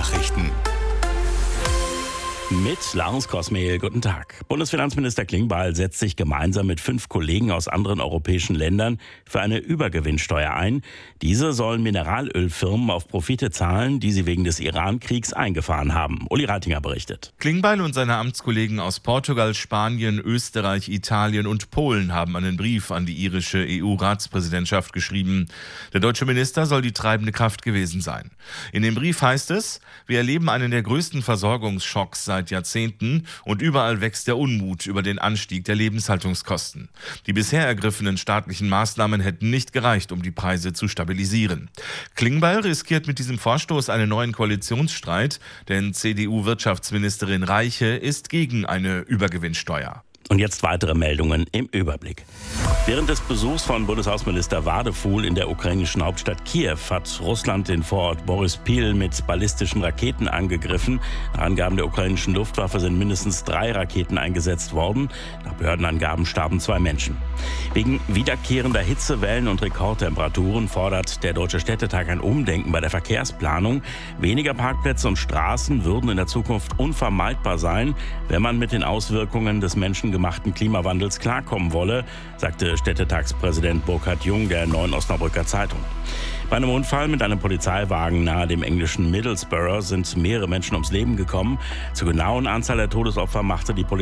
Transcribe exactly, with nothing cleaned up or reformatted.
Nachrichten. Mit Lars Kosmehl, guten Tag. Bundesfinanzminister Klingbeil setzt sich gemeinsam mit fünf Kollegen aus anderen europäischen Ländern für eine Übergewinnsteuer ein. Diese sollen Mineralölfirmen auf Profite zahlen, die sie wegen des Iran-Kriegs eingefahren haben. Uli Reitinger berichtet. Klingbeil und seine Amtskollegen aus Portugal, Spanien, Österreich, Italien und Polen haben einen Brief an die irische E U-Ratspräsidentschaft geschrieben. Der deutsche Minister soll die treibende Kraft gewesen sein. In dem Brief heißt es: Wir erleben einen der größten Versorgungsschocks seit Jahrzehnten und überall wächst der Unmut über den Anstieg der Lebenshaltungskosten. Die bisher ergriffenen staatlichen Maßnahmen hätten nicht gereicht, um die Preise zu stabilisieren. Klingbeil riskiert mit diesem Vorstoß einen neuen Koalitionsstreit, denn C D U-Wirtschaftsministerin Reiche ist gegen eine Übergewinnsteuer. Und jetzt weitere Meldungen im Überblick. Während des Besuchs von Bundesaußenminister Wadefuhl in der ukrainischen Hauptstadt Kiew hat Russland den Vorort Boryspil mit ballistischen Raketen angegriffen. Nach Angaben der ukrainischen Luftwaffe sind mindestens drei Raketen eingesetzt worden. Nach Behördenangaben starben zwei Menschen. Wegen wiederkehrender Hitzewellen und Rekordtemperaturen fordert der Deutsche Städtetag ein Umdenken bei der Verkehrsplanung. Weniger Parkplätze und Straßen würden in der Zukunft unvermeidbar sein, wenn man mit den Auswirkungen des menschengemachten Klimawandels klarkommen wolle, sagte Städtetagspräsident Burkhard Jung der Neuen Osnabrücker Zeitung. Bei einem Unfall mit einem Polizeiwagen nahe dem englischen Middlesbrough sind mehrere Menschen ums Leben gekommen. Zur genauen Anzahl der Todesopfer machte die Polizei